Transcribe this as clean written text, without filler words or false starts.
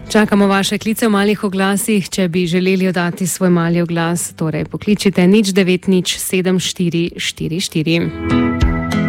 Čakamo vaše klice v malih oglasih, če bi želeli oddati svoj mali oglas, torej pokličite 0907 444.